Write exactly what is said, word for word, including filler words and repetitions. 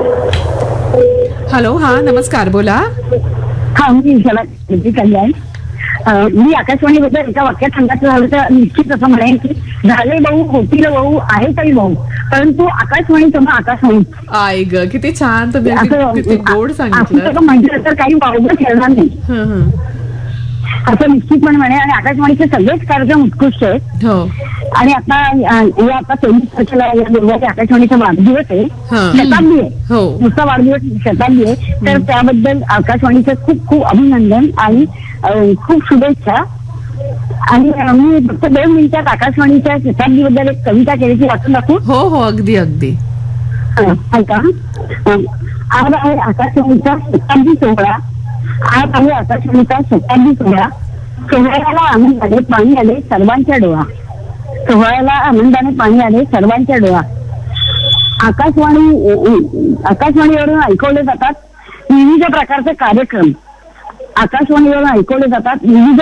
Hello, हा नमस्कार, बोला. हा, मी कल्याण. मी आकाशवाणीबद्दल एका वाक्यात सांगायचं झालं तर निश्चित असं म्हणेन की झाले भाऊ, होतील भाऊ, आहे काही भाऊ, परंतु आकाशवाणी तेव्हा आकाशवाणी. आय ग, किती छान तुम्ही किती गोड सांगितलं. म्हटलं तर काही वावगं ठरणार नाही असं निश्चितपणे म्हणे. आणि आकाशवाणीचे सगळेच कार्यक्रम उत्कृष्ट आहेत. आणि आता या आता तेवीस तारखेला या गुरुवारी आकाशवाणीचा वाढदिवस आहे, शताब्दी आहे, नुसता वाढदिवस शताब्दी आहे. तर त्याबद्दल आकाशवाणीचं खूप खूप अभिनंदन आणि खूप शुभेच्छा. आणि मी फक्त दोन मिनिटात आकाशवाणीच्या शताब्दी बद्दल एक कविता केली, वाचून दाखवू? हो हो, अगदी अगदी. ऐका. आज आहे आकाशवाणीचा शताब्दी सोहळा. आज आहे आकाशवाणीचा शताब्दी सोहळा. सोहळ्याला आनंदाने पाणी आले सर्वांच्या डोळा. सोहळ्याला आनंदाने पाणी आले सर्वांच्या डोळा. आकाशवाणी आकाशवाणीवरून ऐकवले जातात विविध प्रकारचे कार्यक्रम. आकाशवाणीवरून ऐकवले जातात विविध